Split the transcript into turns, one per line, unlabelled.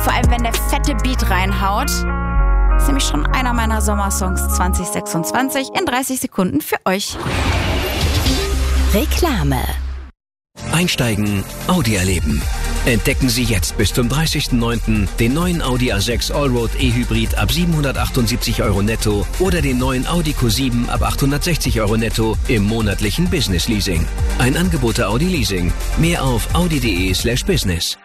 Vor allem, wenn der fette Beat reinhaut. Ist nämlich schon einer meiner Sommersongs 2026 in 30 Sekunden für euch.
Reklame.
Einsteigen, Audi erleben. Entdecken Sie jetzt bis zum 30.09. den neuen Audi A6 Allroad E-Hybrid ab 778 € netto oder den neuen Audi Q7 ab 860 € netto im monatlichen Business Leasing. Ein Angebot der Audi Leasing. Mehr auf audi.de/business.